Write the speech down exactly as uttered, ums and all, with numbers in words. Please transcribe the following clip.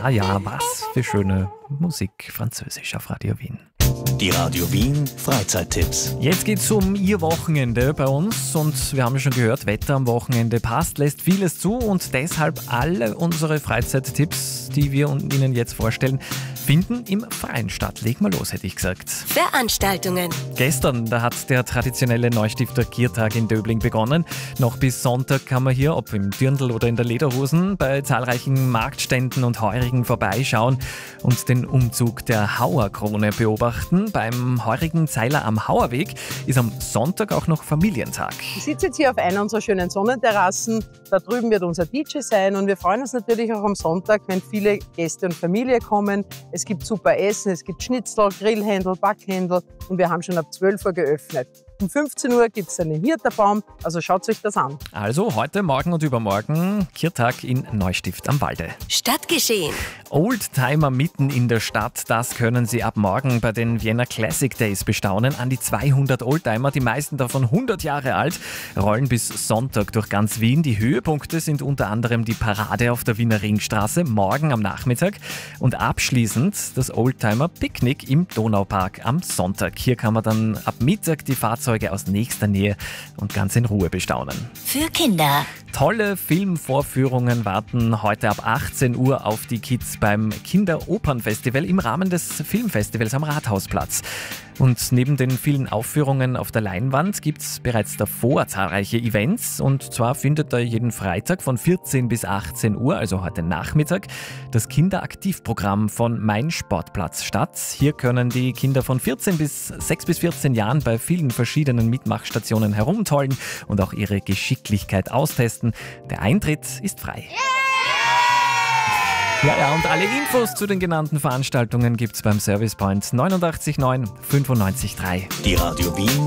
Ja, ja, was für schöne Musik, Französisch auf Radio Wien. Die Radio Wien Freizeittipps. Jetzt geht's um Ihr Wochenende bei uns und wir haben ja schon gehört, Wetter am Wochenende passt, lässt vieles zu und deshalb alle unsere Freizeittipps, die wir Ihnen jetzt vorstellen, finden im Freien statt. Leg mal los, hätte ich gesagt. Veranstaltungen. Gestern, da hat der traditionelle Neustifter Kirtag in Döbling begonnen. Noch bis Sonntag kann man hier, ob im Dirndl oder in der Lederhosen, bei zahlreichen Marktständen und Heurigen vorbeischauen und den Umzug der Hauerkrone beobachten. Beim heurigen Zeiler am Hauerweg ist am Sonntag auch noch Familientag. Ich sitze jetzt hier auf einer unserer schönen Sonnenterrassen. Da drüben wird unser D J sein und wir freuen uns natürlich auch am Sonntag, wenn viele Gäste und Familie kommen. Es gibt super Essen, es gibt Schnitzel, Grillhändel, Backhändel und wir haben schon ab zwölf Uhr geöffnet. Um fünfzehn Uhr gibt es einen Hirterbaum, also schaut euch das an. Also heute, morgen und übermorgen Kirtag in Neustift am Walde. Stadtgeschehen. Oldtimer mitten in der Stadt, das können Sie ab morgen bei den Vienna Classic Days bestaunen. An die zweihundert Oldtimer, die meisten davon hundert Jahre alt, rollen bis Sonntag durch ganz Wien. Die Höhepunkte sind unter anderem die Parade auf der Wiener Ringstraße, morgen am Nachmittag und abschließend das Oldtimer-Picknick im Donaupark am Sonntag. Hier kann man dann ab Mittag die Fahrzeuge aus nächster Nähe und ganz in Ruhe bestaunen. Für Kinder. Tolle Filmvorführungen warten heute ab achtzehn Uhr auf die Kids beim Kinderopernfestival im Rahmen des Filmfestivals am Rathausplatz. Und neben den vielen Aufführungen auf der Leinwand gibt es bereits davor zahlreiche Events. Und zwar findet da jeden Freitag von vierzehn bis achtzehn Uhr, also heute Nachmittag, das Kinderaktivprogramm von Mein Sportplatz statt. Hier können die Kinder von vierzehn bis sechs bis vierzehn Jahren bei vielen verschiedenen Mitmachstationen herumtollen und auch ihre Geschicklichkeit austesten. Der Eintritt ist frei. Ja, ja, und alle Infos zu den genannten Veranstaltungen gibt's beim Service Point neunundachtzig neun fünfundneunzig drei. Die Radio Wien